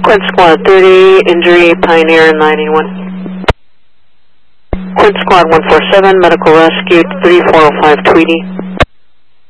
Quint Squad 30, injury Pioneer 91. Quint Squad 147, medical rescue 3405 Tweedy.